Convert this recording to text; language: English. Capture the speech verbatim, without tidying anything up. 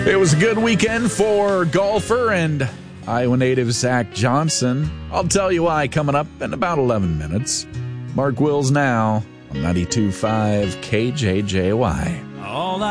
It was a good weekend for golfer and Iowa native Zach Johnson. I'll tell you why coming up in about eleven minutes. Mark Wills now on ninety-two point five K J J Y. All